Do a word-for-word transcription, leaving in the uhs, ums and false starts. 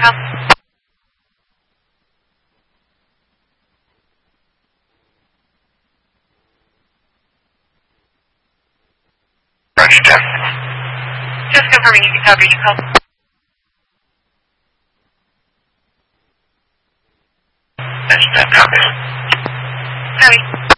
How? Roger, ten. Just confirming you can cover. You call. Roger, ten, copy. Howie.